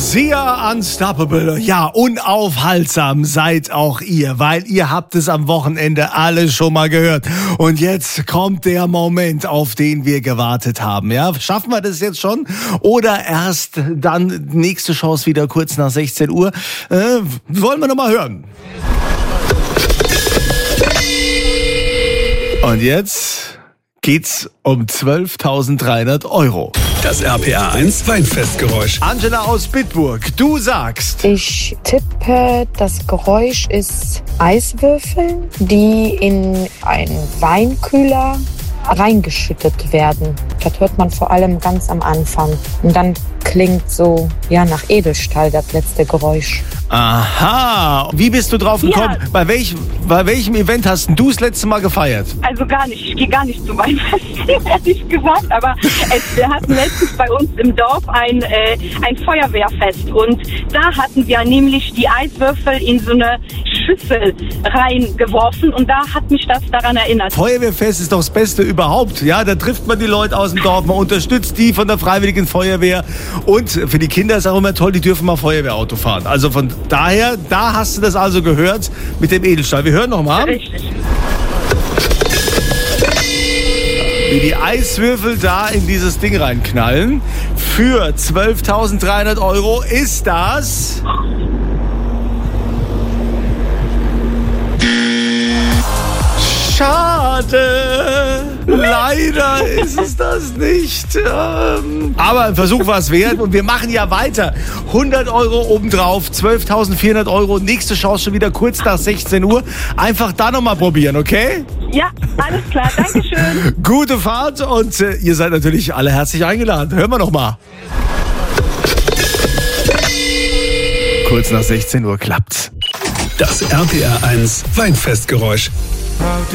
Sia Unstoppable. Ja, unaufhaltsam seid auch ihr, weil ihr habt es am Wochenende alle schon mal gehört. Und jetzt kommt der Moment, auf den wir gewartet haben. Ja, schaffen wir das jetzt schon? Oder erst dann nächste Chance wieder kurz nach 16 Uhr? Wollen wir noch mal hören. Und jetzt geht's um 12.300 €. Das RPA 1 Weinfestgeräusch. Angela aus Bitburg, du sagst. Ich tippe, das Geräusch ist Eiswürfel, die in einen Weinkühler reingeschüttet werden. Das hört man vor allem ganz am Anfang. Und dann klingt so, ja, nach Edelstahl das letzte Geräusch. Aha. Wie bist du drauf gekommen? Ja. Bei welchem Event hast du das letzte Mal gefeiert? Also gar nicht. Ich gehe gar nicht zu Weinfesten, ehrlich gesagt. Aber wir hatten letztens bei uns im Dorf ein Feuerwehrfest. Und da hatten wir nämlich die Eiswürfel in so eine Schüssel reingeworfen. Und da hat mich das daran erinnert. Feuerwehrfest ist doch das Beste überhaupt. Ja, da trifft man die Leute aus dem Dorf. Man unterstützt die von der Freiwilligen Feuerwehr. Und für die Kinder ist auch immer toll, die dürfen mal Feuerwehrauto fahren. Also von daher, da hast du das also gehört mit dem Edelstahl. Wir hören nochmal. Richtig. Wie die Eiswürfel da in dieses Ding reinknallen. Für 12.300 € ist das... Schade. Leider ist es das nicht. Aber ein Versuch war es wert und wir machen ja weiter. 100 € obendrauf, 12.400 €. Nächste Chance schon wieder kurz nach 16 Uhr. Einfach da nochmal probieren, okay? Ja, alles klar. Dankeschön. Gute Fahrt und ihr seid natürlich alle herzlich eingeladen. Hören wir nochmal. Kurz nach 16 Uhr klappt's. Das RPA 1 Weinfestgeräusch.